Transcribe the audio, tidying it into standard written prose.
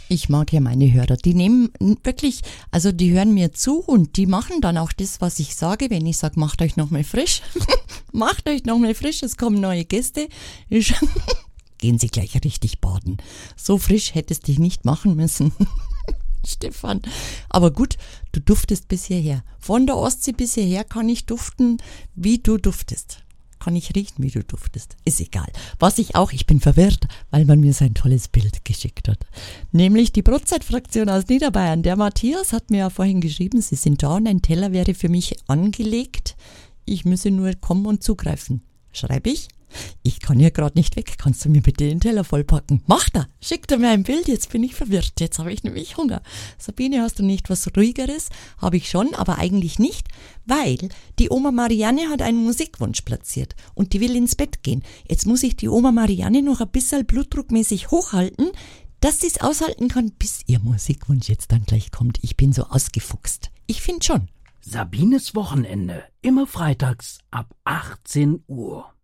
Ich mag ja meine Hörer, die nehmen wirklich, also die hören mir zu und die machen dann auch das, was ich sage, wenn ich sage, macht euch nochmal frisch, macht euch nochmal frisch, es kommen neue Gäste, gehen Sie gleich richtig baden. So frisch hättest du dich nicht machen müssen, Stefan. Aber gut, du duftest bis hierher. Von der Ostsee bis hierher kann ich duften, wie du duftest. Kann ich riechen, wie du duftest. Ist egal. Ich bin verwirrt, weil man mir so ein tolles Bild geschickt hat. Nämlich die Brotzeitfraktion aus Niederbayern. Der Matthias hat mir ja vorhin geschrieben, sie sind da und ein Teller wäre für mich angelegt. Ich müsse nur kommen und zugreifen. Schreibe ich? Ich kann ja gerade nicht weg. Kannst du mir bitte den Teller vollpacken? Macht er! Schickt er mir ein Bild, jetzt bin ich verwirrt. Jetzt habe ich nämlich Hunger. Sabine, hast du nicht was Ruhigeres? Habe ich schon, aber eigentlich nicht, weil die Oma Marianne hat einen Musikwunsch platziert und die will ins Bett gehen. Jetzt muss ich die Oma Marianne noch ein bisschen blutdruckmäßig hochhalten, dass sie es aushalten kann, bis ihr Musikwunsch jetzt dann gleich kommt. Ich bin so ausgefuchst. Ich finde schon. Sabines Wochenende, immer freitags ab 18 Uhr.